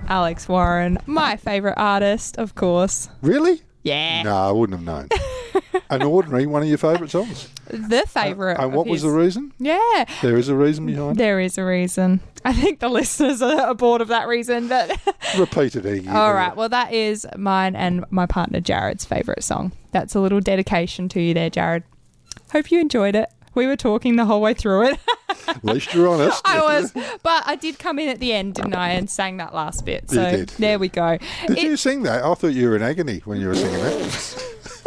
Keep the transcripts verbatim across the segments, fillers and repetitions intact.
Alex Warren, my favourite artist, of course. Really? Yeah. No, I wouldn't have known. An Ordinary, one of your favourite songs? The favourite. And, and what was the reason? Yeah. There is a reason behind it? There is a reason. I think the listeners are bored of that reason, but... Repeat it, Iggy. All right. Well, that is mine and my partner Jared's favourite song. That's a little dedication to you there, Jared. Hope you enjoyed it. We were talking the whole way through it. At least you're honest. I was, but I did come in at the end, didn't I, and sang that last bit. So you did. There we go. Did it, you sing that? I thought you were in agony when you were singing that.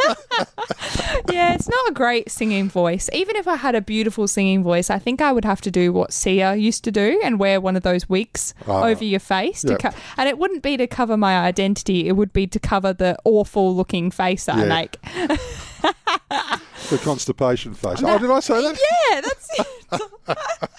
Yeah, it's not a great singing voice. Even if I had a beautiful singing voice, I think I would have to do what Sia used to do and wear one of those wigs oh, over your face. To yep. co- and it wouldn't be to cover my identity. It would be to cover the awful looking face that yeah. I make. The constipation face. That, oh, did I say that? Yeah, that's it.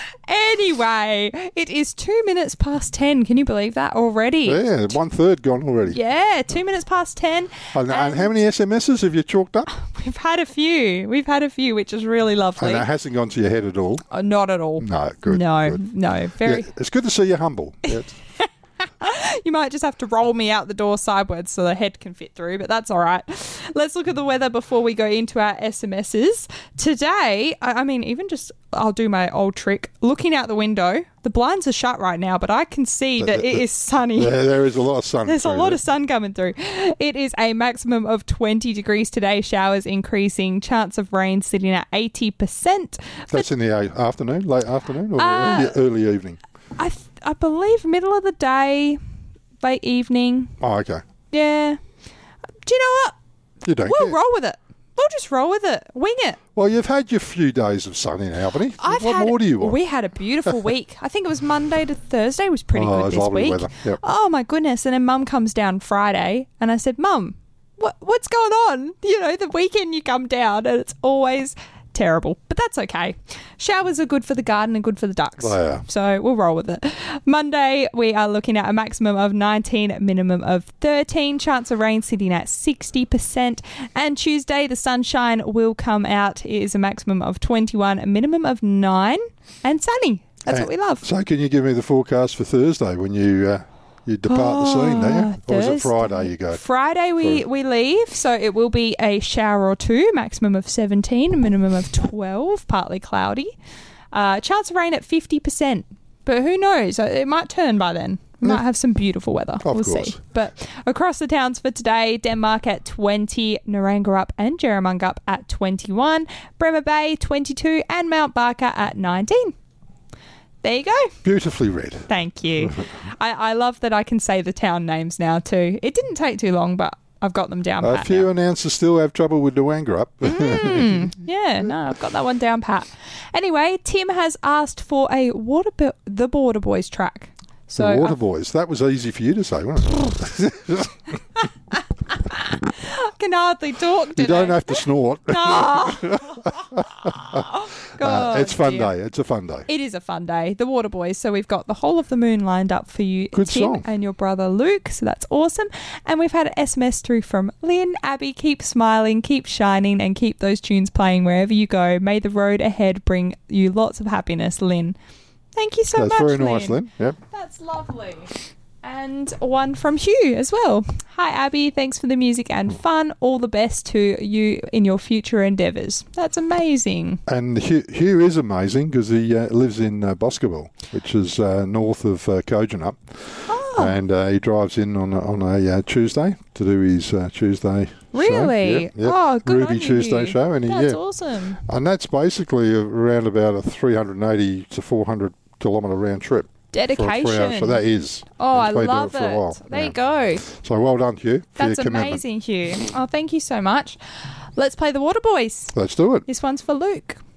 Anyway, it is two minutes past ten. Can you believe that already? Yeah, one third gone already. Yeah, two minutes past ten. And, and, and how many S M Ses have you chalked up? We've had a few. We've had a few, which is really lovely. And it hasn't gone to your head at all? Oh, not at all. No, good. No, good. no. Very. Yeah, it's good to see you humble. Yeah. You might just have to roll me out the door sideways so the head can fit through, but that's all right. Let's look at the weather before we go into our S M Ses. Today, I, I mean, even just, I'll do my old trick. Looking out the window, the blinds are shut right now, but I can see that it is sunny. Yeah, there is a lot of sun. There's a lot there. of sun coming through. It is a maximum of twenty degrees today. Showers increasing. Chance of rain sitting at eighty percent. That's in the a- afternoon, late afternoon, or Uh, early, early evening? I th- I believe middle of the day, late evening. Oh, okay. Yeah. Do you know what? You don't We'll care. roll with it. We'll just roll with it. Wing it. Well, you've had your few days of sun in Albany. I've what had, more do you want? We had a beautiful week. I think it was Monday to Thursday was pretty Oh, it good was this lovely week. weather. Yep. Oh, my goodness. And then Mum comes down Friday and I said, Mum, what what's going on? You know, the weekend you come down and it's always terrible, but that's okay. Showers are good for the garden and good for the ducks. They are. So we'll roll with it. Monday, we are looking at a maximum of nineteen, minimum of thirteen. Chance of rain sitting at sixty percent. And Tuesday, the sunshine will come out. It is a maximum of twenty-one, a minimum of nine, and sunny. That's Uh, what we love. So can you give me the forecast for Thursday when you uh, you depart the scene, do you? Or is it Thursday. Friday you go? Friday we, For- we leave, so it will be a shower or two, maximum of seventeen, minimum of twelve, partly cloudy. Uh, chance of rain at fifty percent, but who knows? It might turn by then. We Yeah. might have some beautiful weather. Of we'll course. see. But across the towns for today, Denmark at twenty, Narangarup and Jerramungup at twenty-one, Bremer Bay twenty-two, and Mount Barker at nineteen. There you go. Beautifully read. Thank you. I, I love that I can say the town names now too. It didn't take too long, but I've got them down A pat few now. announcers still have trouble with the Wangerup. Mm, yeah, no, I've got that one down pat. Anyway, Tim has asked for a water Bo- the Border Boys track. So the Water I've- Boys. That was easy for you to say, wasn't it? I can hardly talk today. You don't have to snort. Oh. Uh, God, it's fun dear. day. It's a fun day. It is a fun day. The Water Boys. So we've got the Whole of the Moon lined up for you, Good Tim, song. and your brother Luke. So that's awesome. And we've had an S M S through from Lynn. Abby, keep smiling, keep shining, and keep those tunes playing wherever you go. May the road ahead bring you lots of happiness, Lynn. Thank you so That's much, very nice, Lynn. Lynn. Yep. That's lovely. And one from Hugh as well. Hi, Abby. Thanks for the music and fun. All the best to you in your future endeavours. That's amazing. And Hugh, Hugh is amazing because he uh, lives in uh, Boscobel, which is uh, north of uh, Kojonup. Oh, And uh, he drives in on a, on a uh, Tuesday to do his uh, Tuesday really? show. Yep, yep. Oh, good Ruby on you, Tuesday Hugh. show. And he, That's yeah. awesome. And that's basically around about a three hundred eighty to four hundred kilometre round trip. For three Dedication. hours. So that is. Oh, I He's been doing love it for a while. it. There Yeah. you go. So well done, Hugh, for That's your commitment. amazing, Hugh. Oh, thank you so much. Let's play the Water Boys. Let's do it. This one's for Luke.